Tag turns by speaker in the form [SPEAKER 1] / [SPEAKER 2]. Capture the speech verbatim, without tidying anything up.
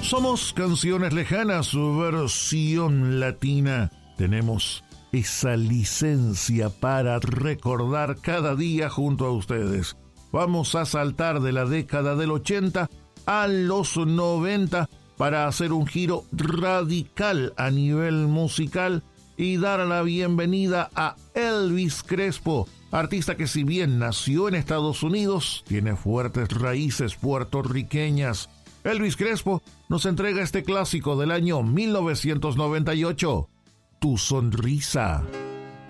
[SPEAKER 1] Somos Canciones Lejanas, versión latina. Tenemos esa licencia para recordar cada día junto a ustedes. Vamos a saltar de la década del ochenta a los noventa para hacer un giro radical a nivel musical y dar la bienvenida a Elvis Crespo, artista que, si bien nació en Estados Unidos, tiene fuertes raíces puertorriqueñas. Elvis Crespo nos entrega este clásico del año mil novecientos noventa y ocho, Tu Sonrisa.